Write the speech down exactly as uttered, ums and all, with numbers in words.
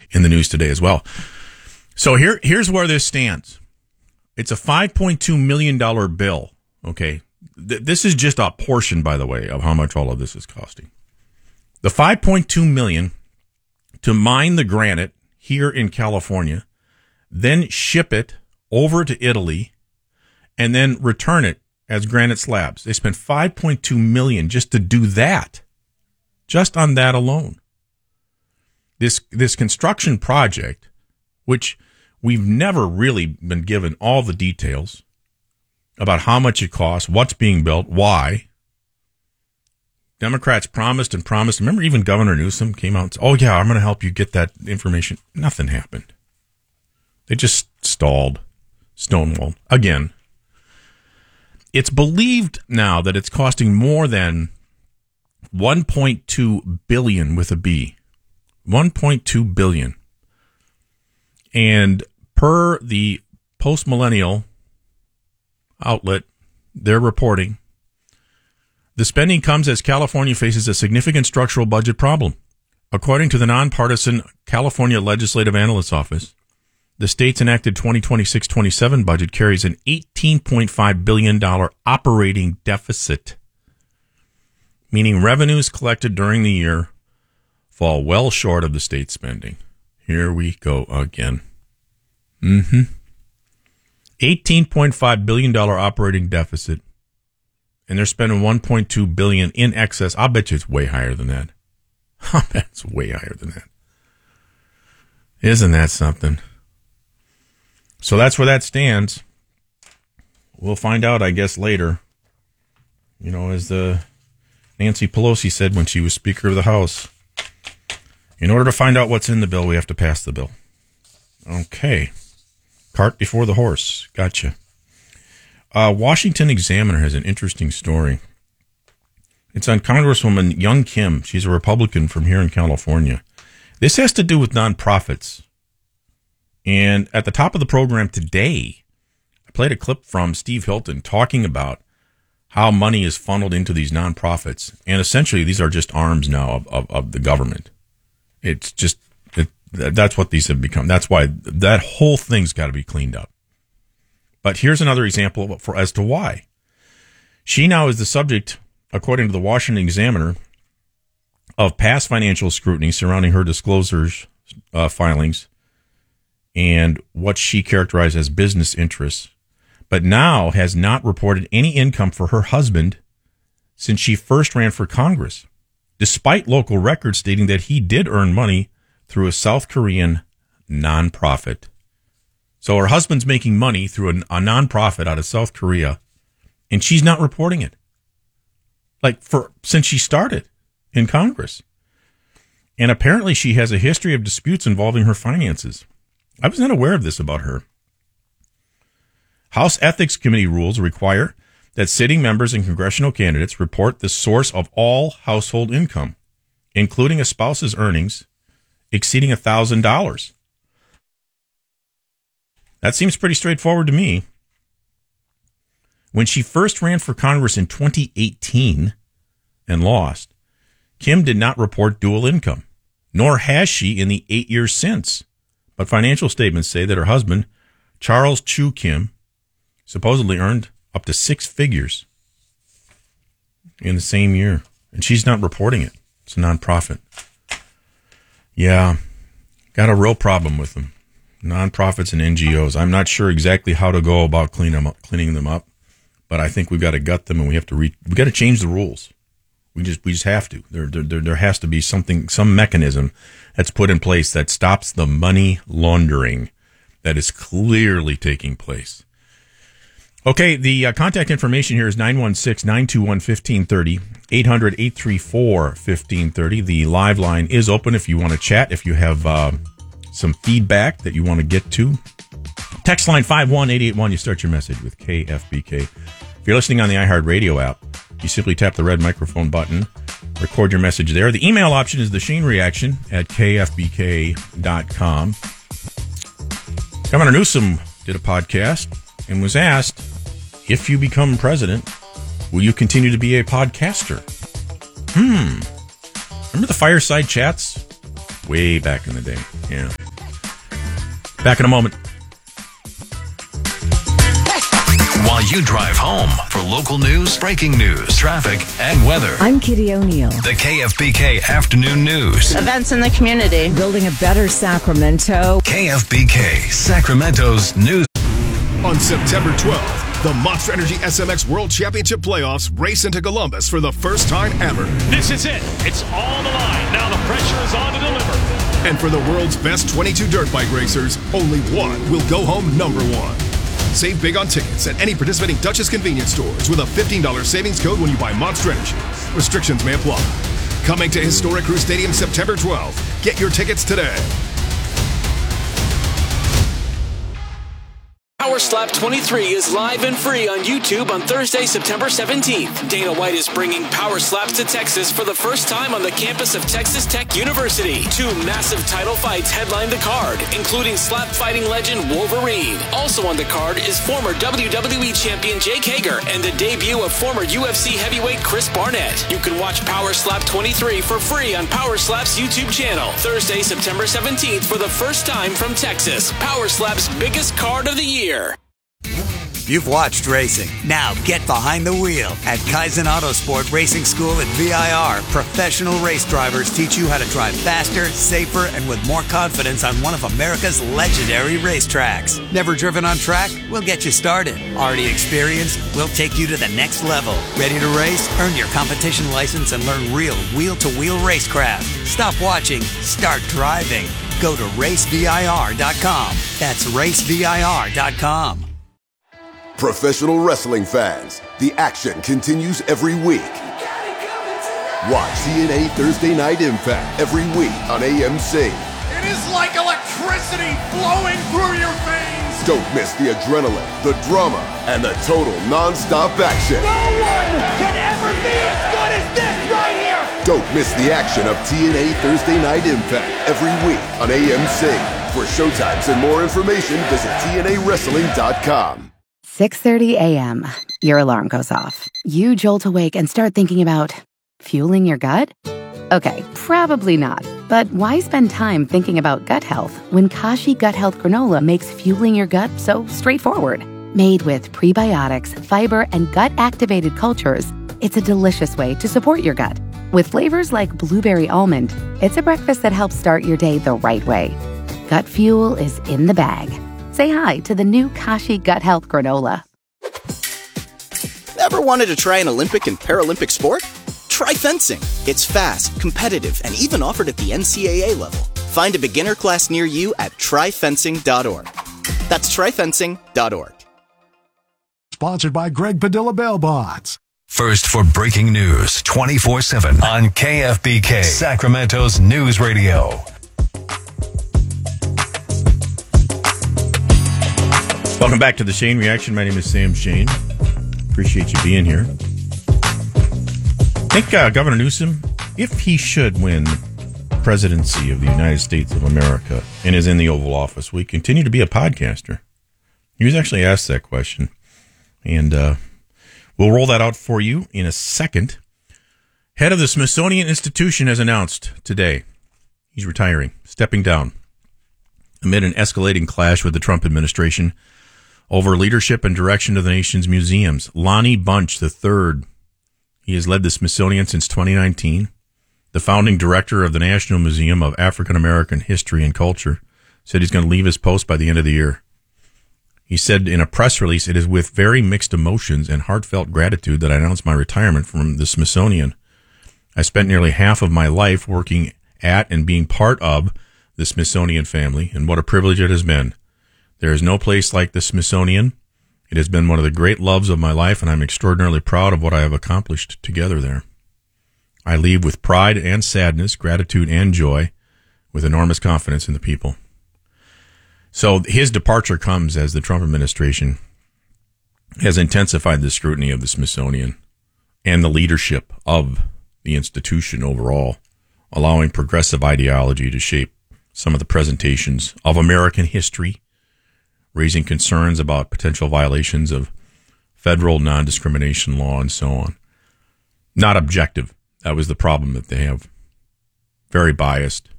in the news today as well. So here, here's where this stands. It's a five point two million dollars bill. Okay. Th- this is just a portion, by the way, of how much all of this is costing. The five point two million dollars to mine the granite here in California, then ship it over to Italy, and then return it as granite slabs. They spent five point two million dollars just to do that, just on that alone. This this construction project, which we've never really been given all the details about how much it costs, what's being built, why. Democrats promised and promised. Remember, even Governor Newsom came out and said, oh, yeah, I'm going to help you get that information. Nothing happened. They just stalled, stonewalled. Again, it's believed now that it's costing more than one point two billion dollars with a B. one point two billion dollars. And per the post-millennial outlet, they're reporting, the spending comes as California faces a significant structural budget problem. According to the nonpartisan California Legislative Analyst's Office, the state's enacted twenty twenty-six twenty-seven budget carries an eighteen point five billion dollars operating deficit, meaning revenues collected during the year fall well short of the state spending. Here we go again. Mm-hmm. eighteen point five billion dollars operating deficit, and they're spending one point two billion dollars in excess. I'll bet you it's way higher than that. I'll bet it's way higher than that. Isn't that something? So that's where that stands. We'll find out, I guess, later. You know, as the Nancy Pelosi said when she was Speaker of the House, in order to find out what's in the bill, we have to pass the bill. Okay. Cart before the horse. Gotcha. Uh, Washington Examiner has an interesting story. It's on Congresswoman Young Kim. She's a Republican from here in California. This has to do with nonprofits. And at the top of the program today, I played a clip from Steve Hilton talking about how money is funneled into these nonprofits. And essentially, these are just arms now of, of, of the government. It's just, it, that's what these have become. That's why that whole thing's got to be cleaned up. But here's another example for as to why. She now is the subject, according to the Washington Examiner, of past financial scrutiny surrounding her disclosures uh, filings and what she characterized as business interests, but now has not reported any income for her husband since she first ran for Congress, despite local records stating that he did earn money through a South Korean nonprofit. So her husband's making money through a, a nonprofit out of South Korea, and she's not reporting it. Like, for since she started in Congress. And apparently she has a history of disputes involving her finances. I was not aware of this about her. House Ethics Committee rules require that sitting members and congressional candidates report the source of all household income, including a spouse's earnings exceeding one thousand dollars. That seems pretty straightforward to me. When she first ran for Congress in twenty eighteen and lost, Kim did not report dual income, nor has she in the eight years since. But financial statements say that her husband, Charles Chu Kim, supposedly earned up to six figures in the same year. And she's not reporting it. It's a nonprofit. Yeah, got a real problem with them. Nonprofits and N G Os. I'm not sure exactly how to go about clean them up, cleaning them up, but I think we've got to gut them, and we have to re- we got to change the rules. We just we just have to. There, there there has to be something, some mechanism that's put in place that stops the money laundering that is clearly taking place. Okay, the uh, contact information here is nine one six, nine two one, one five three zero, eight hundred, eight three four, one five three zero. The live line is open if you want to chat, if you have uh, some feedback that you want to get to. Text line five one eight eight one, you start your message with K F B K. If you're listening on the iHeartRadio app, you simply tap the red microphone button, record your message there. The email option is the Shane Reaction at K F B K dot com. Governor Newsom did a podcast and was asked, if you become president, will you continue to be a podcaster? Hmm. Remember the fireside chats Way back in the day. Yeah. Back in a moment. While you drive home for local news, breaking news, traffic, and weather. I'm Kitty O'Neill. The K F B K Afternoon News. Events in the community. Building a better Sacramento. K F B K, Sacramento's news. On September twelfth, the Monster Energy S M X World Championship Playoffs race into Columbus for the first time ever. This is it. It's all on the line. Now the pressure is on to deliver. And for the world's best twenty-two dirt bike racers, only one will go home number one. Save big on tickets at any participating Duchess convenience stores with a fifteen dollars savings code when you buy Monster Energy. Restrictions may apply. Coming to Historic Crew Stadium September twelfth. Get your tickets today. Power Slap twenty-three is live and free on YouTube on Thursday, September seventeenth. Dana White is bringing Power Slaps to Texas for the first time on the campus of Texas Tech University. Two massive title fights headline the card, including slap fighting legend Wolverine. Also on the card is former W W E champion Jake Hager and the debut of former U F C heavyweight Chris Barnett. You can watch Power Slap twenty-three for free on Power Slap's YouTube channel. Thursday, September seventeenth for the first time from Texas. Power Slap's biggest card of the year. You've watched racing. Now get behind the wheel. At Kaizen Autosport Racing School at V I R, professional race drivers teach you how to drive faster, safer, and with more confidence on one of America's legendary racetracks. Never driven on track? We'll get you started. Already experienced? We'll take you to the next level. Ready to race? Earn your competition license and learn real wheel-to-wheel racecraft. Stop watching. Start driving. Go to race V I R dot com. That's race V I R dot com. Professional wrestling fans, the action continues every week. Watch T N A Thursday Night Impact every week on A M C. It is like electricity flowing through your veins. Don't miss the adrenaline, the drama, and the total non-stop action. No one can ever be as good as this right here. Don't miss the action of T N A Thursday Night Impact every week on A M C. For showtimes and more information, visit T N A wrestling dot com. six thirty a.m. Your alarm goes off. You jolt awake and start thinking about fueling your gut? Okay, probably not. But why spend time thinking about gut health when Kashi Gut Health Granola makes fueling your gut so straightforward? Made with prebiotics, fiber, and gut-activated cultures, it's a delicious way to support your gut. With flavors like blueberry almond, it's a breakfast that helps start your day the right way. Gut fuel is in the bag. Say hi to the new Kashi Gut Health Granola. Ever wanted to try an Olympic and Paralympic sport? Try fencing. It's fast, competitive, and even offered at the N C A A level. Find a beginner class near you at try fencing dot org. That's try fencing dot org. Sponsored by Greg Padilla Bail Bonds. First for breaking news twenty-four seven on K F B K, Sacramento's News Radio. Welcome back to the Shane Reaction. My name is Sam Shane. Appreciate you being here. I think uh, Governor Newsom, if he should win the presidency of the United States of America and is in the Oval Office, will he continue to be a podcaster? He was actually asked that question. And uh, we'll roll that out for you in a second. Head of the Smithsonian Institution has announced today he's retiring, stepping down amid an escalating clash with the Trump administration over leadership and direction of the nation's museums. Lonnie Bunch the third, he has led the Smithsonian since twenty nineteen. The founding director of the National Museum of African American History and Culture said he's going to leave his post by the end of the year. He said in a press release, "It is with very mixed emotions and heartfelt gratitude that I announce my retirement from the Smithsonian. I spent nearly half of my life working at and being part of the Smithsonian family, and what a privilege it has been. There is no place like the Smithsonian. It has been one of the great loves of my life, and I'm extraordinarily proud of what I have accomplished together there. I leave with pride and sadness, gratitude and joy, with enormous confidence in the people." So his departure comes as the Trump administration has intensified the scrutiny of the Smithsonian and the leadership of the institution overall, allowing progressive ideology to shape some of the presentations of American history, raising concerns about potential violations of federal non-discrimination law and so on. Not objective. That was the problem that they have. Very biased.